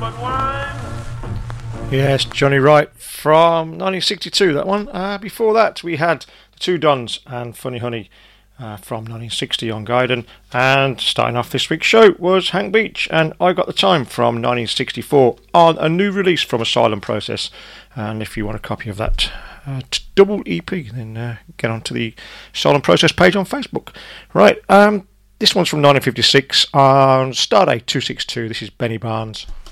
Yes, Johnny Wright from 1962, that one. Before that, we had The Two Dons and Funny Honey from 1960 on Gaiden. And starting off this week's show was Hank Beach and I Got the Time from 1964 on a new release from Asylum Process. And if you want a copy of that double EP, then get onto the Asylum Process page on Facebook. Right, this one's from 1956 on Stardate 262. This is Benny Barnes.